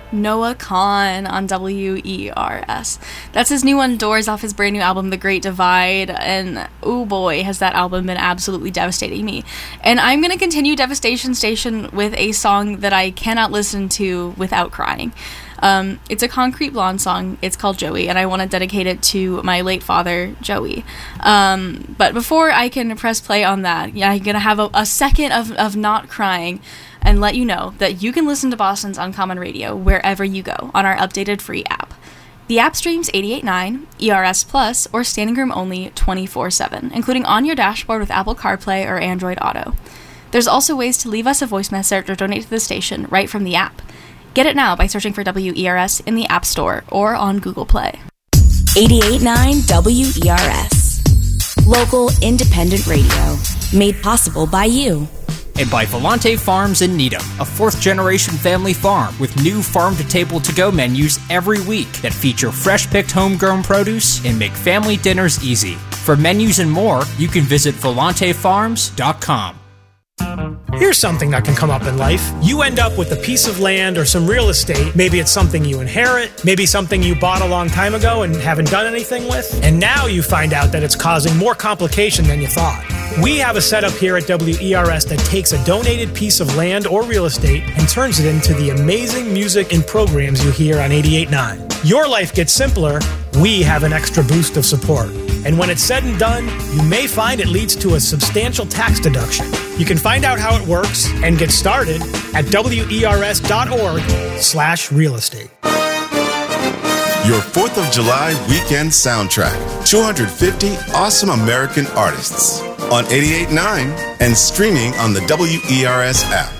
Noah Kahan on WERS. That's his new one, Doors, off his brand new album, The Great Divide, and oh boy, has that album been absolutely devastating me. And I'm going to continue Devastation Station with a song that I cannot listen to without crying. It's a Concrete Blonde song. It's called Joey, and I want to dedicate it to my late father, Joey. But before I can press play on that, I'm going to have a second of not crying and let you know that you can listen to Boston's Uncommon Radio wherever you go on our updated free app. The app streams 88.9, ERS Plus, or standing room only 24/7, including on your dashboard with Apple CarPlay or Android Auto. There's also ways to leave us a voice message or donate to the station right from the app. Get it now by searching for WERS in the App Store or on Google Play. 88.9 WERS. Local independent radio. Made possible by you. And by Volante Farms in Needham, a fourth-generation family farm with new farm-to-table-to-go menus every week that feature fresh-picked homegrown produce and make family dinners easy. For menus and more, you can visit volantefarms.com. Here's something that can come up in life. You end up with a piece of land or some real estate. Maybe it's something you inherit, maybe something you bought a long time ago and haven't done anything with. And now you find out that it's causing more complication than you thought. We have a setup here at WERS that takes a donated piece of land or real estate and turns it into the amazing music and programs you hear on 88.9. Your life gets simpler. We have an extra boost of support. And when it's said and done, you may find it leads to a substantial tax deduction. You can find out how it works and get started at wers.org/real estate. Your 4th of July weekend soundtrack. 250 awesome American artists on 88.9 and streaming on the WERS app.